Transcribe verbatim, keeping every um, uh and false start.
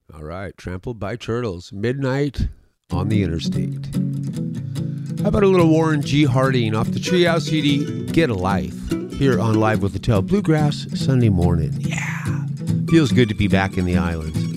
All right, Trampled by Turtles, Midnight on the Interstate. How about a little Warren G. Harding off the Treehouse C D, Get a Life, here on Live with the Tell Bluegrass Sunday morning. Yeah, feels good to be back in the islands.